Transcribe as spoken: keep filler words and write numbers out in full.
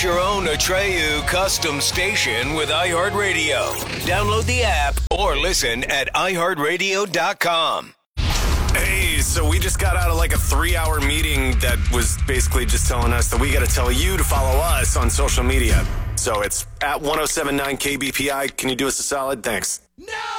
Get your own Atreyu custom station with iHeartRadio. Download the app or listen at i heart radio dot com. Hey, so we just got out of like a three-hour meeting that was basically just telling us that we got to tell you to follow us on social media. So it's at ten seventy-nine K B P I. Can you do us a solid? Thanks. No!